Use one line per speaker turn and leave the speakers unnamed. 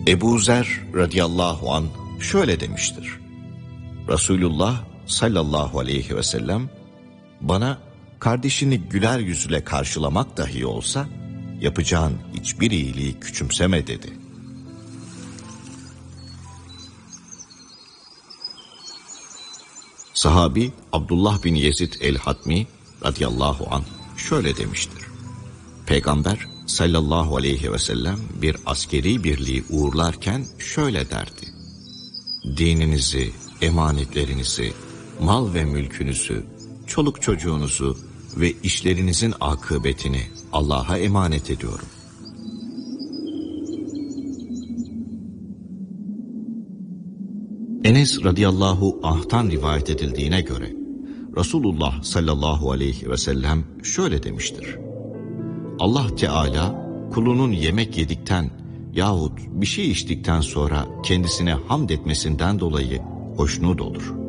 Ebu Zer radıyallahu anh şöyle demiştir. Resulullah sallallahu aleyhi ve sellem bana kardeşini güler yüzle karşılamak dahi olsa yapacağın hiçbir iyiliği küçümseme dedi. Sahabi Abdullah bin Yezid el-Hatmi radıyallahu anh şöyle demiştir. Peygamber sallallahu aleyhi ve sellem bir askeri birliği uğurlarken şöyle derdi. Dininizi, emanetlerinizi, mal ve mülkünüzü, çoluk çocuğunuzu ve işlerinizin akıbetini Allah'a emanet ediyorum. Enes radıyallahu anh'tan rivayet edildiğine göre Resulullah sallallahu aleyhi ve sellem şöyle demiştir. Allah Teala kulunun yemek yedikten yahut bir şey içtikten sonra kendisine hamd etmesinden dolayı hoşnut olur.